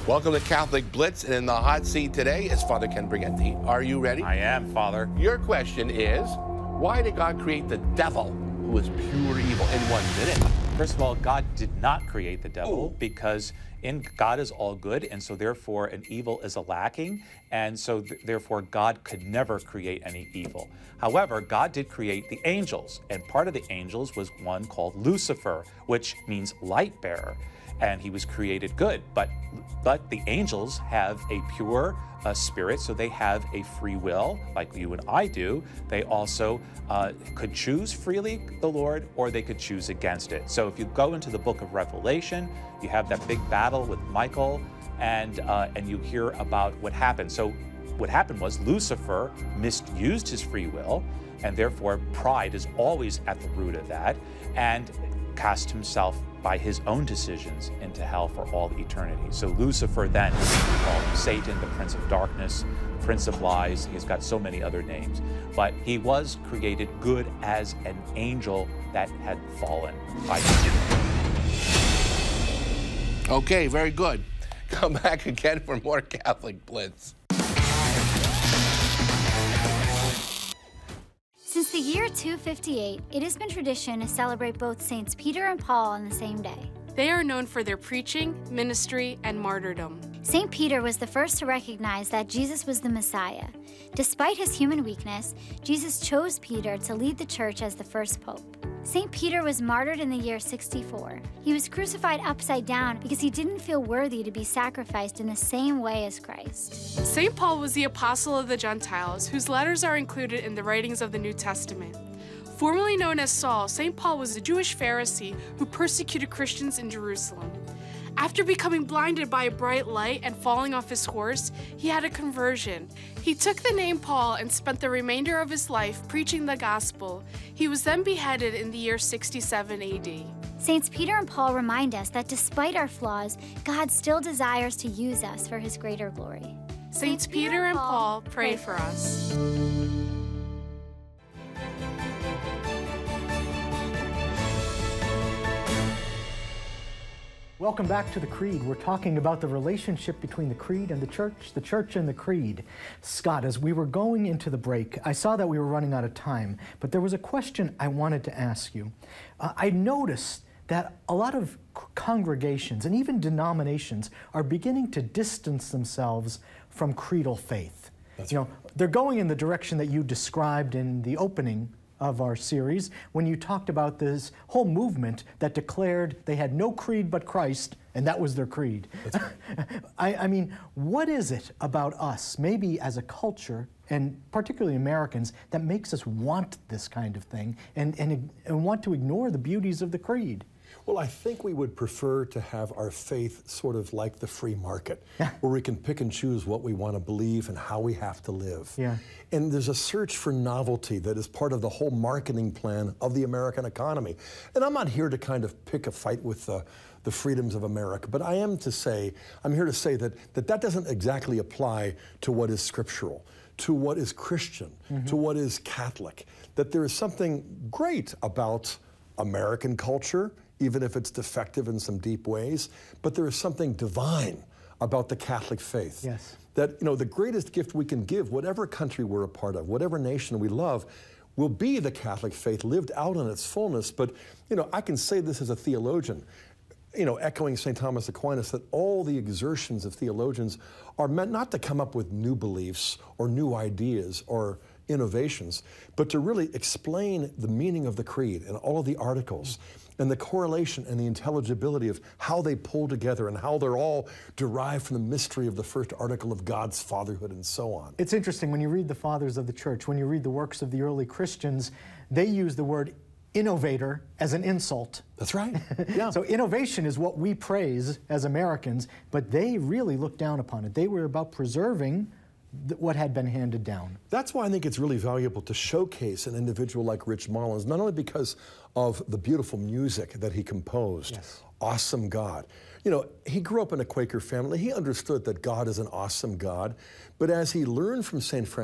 Welcome to Catholic Blitz, and in the hot seat today is Father Ken Briganti. Are you ready? I am, Father. Your question is, why did God create the devil, who is pure evil, in 1 minute? First of all, God did not create the devil because God is all good, and so therefore an evil is a lacking, and so therefore God could never create any evil. However, God did create the angels, and part of the angels was one called Lucifer, which means light bearer. And he was created good, but the angels have a pure spirit, so they have a free will, like you and I do. They also could choose freely the Lord, or they could choose against it. So if you go into the book of Revelation, you have that big battle with Michael, and you hear about what happened. So what happened was Lucifer misused his free will, and therefore pride is always at the root of that, and cast himself by his own decisions into hell for all eternity. So Lucifer then is called Satan, the Prince of Darkness, Prince of Lies. He's got so many other names. But he was created good as an angel that had fallen by God. Okay, very good. Come back again for more Catholic Blitz. Since the year 258, it has been tradition to celebrate both Saints Peter and Paul on the same day. They are known for their preaching, ministry, and martyrdom. St. Peter was the first to recognize that Jesus was the Messiah. Despite his human weakness, Jesus chose Peter to lead the church as the first pope. St. Peter was martyred in the year 64. He was crucified upside down because he didn't feel worthy to be sacrificed in the same way as Christ. St. Paul was the apostle of the Gentiles, whose letters are included in the writings of the New Testament. Formerly known as Saul, St. Paul was a Jewish Pharisee who persecuted Christians in Jerusalem. After becoming blinded by a bright light and falling off his horse, he had a conversion. He took the name Paul and spent the remainder of his life preaching the gospel. He was then beheaded in the year 67 AD. Saints Peter and Paul remind us that despite our flaws, God still desires to use us for his greater glory. Saints Peter and Paul, pray for us. Welcome back to The Creed. We're talking about the relationship between the Creed and the Church and the Creed. Scott, as we were going into the break, I saw that we were running out of time, but there was a question I wanted to ask you. I noticed that a lot of congregations and even denominations are beginning to distance themselves from creedal faith. They're going in the direction that you described in the opening of our series when you talked about this whole movement that declared they had no creed but Christ, and that was their creed. That's right. I mean, what is it about us, maybe as a culture, and particularly Americans, that makes us want this kind of thing and want to ignore the beauties of the creed? Well, I think we would prefer to have our faith sort of like the free market, where we can pick and choose what we want to believe and how we have to live. Yeah. And there's a search for novelty that is part of the whole marketing plan of the American economy. And I'm not here to kind of pick a fight with the freedoms of America, but I'm here to say that doesn't exactly apply to what is scriptural, to what is Christian, to what is Catholic, that there is something great about American culture, even if it's defective in some deep ways, but there is something divine about the Catholic faith. Yes. That, the greatest gift we can give, whatever country we're a part of, whatever nation we love, will be the Catholic faith lived out in its fullness. But, I can say this as a theologian, echoing St. Thomas Aquinas, that all the exertions of theologians are meant not to come up with new beliefs or new ideas or innovations, but to really explain the meaning of the creed and all of the articles and the correlation and the intelligibility of how they pull together and how they're all derived from the mystery of the first article of God's fatherhood and so on. It's interesting, when you read the fathers of the church, when you read the works of the early Christians, they use the word innovator as an insult. That's right. Yeah. So innovation is what we praise as Americans, but they really looked down upon it. They were about preserving what had been handed down. That's why I think it's really valuable to showcase an individual like Rich Mullins, not only because of the beautiful music that he composed, yes. Awesome God. He grew up in a Quaker family. He understood that God is an awesome God, but as he learned from St. Francis